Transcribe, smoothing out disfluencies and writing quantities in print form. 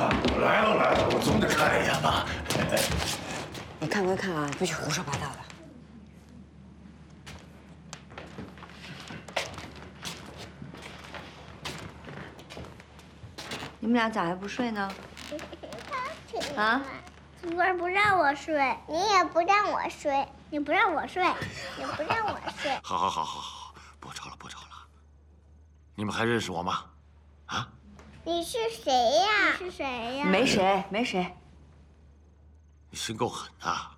来了，我总得看一眼吧。 你看归看啊，不许胡说八道的。你们俩咋还不睡呢？啊？ 媳妇儿不让我睡，你也不让我睡，你不让我睡，也不让我睡。 好，不吵了。你们还认识我吗？啊？ 你是谁呀？你是谁呀？ 没谁。 你心够狠的。